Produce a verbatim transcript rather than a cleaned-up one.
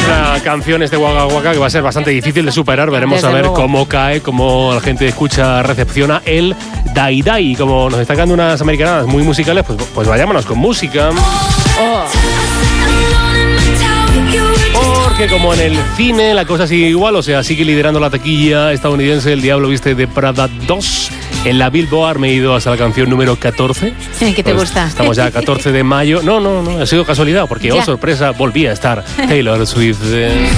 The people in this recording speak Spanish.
una canción este Waka Waka que va a ser bastante difícil de superar. Veremos Desde a ver luego. cómo cae, cómo la gente escucha, recepciona el Dai Dai. Como nos están quedando unas americanadas muy musicales, pues, pues vayámonos con música. Oh. Porque como en el cine la cosa sigue igual, o sea, sigue liderando la taquilla estadounidense El Diablo Viste de Prada dos. En la Billboard me he ido hasta la canción número catorce. ¿Qué te Pues gusta? Estamos ya a catorce de mayo. No, no, no, ha sido casualidad, porque, Ya. oh, sorpresa, volví a estar Taylor Swift. eh.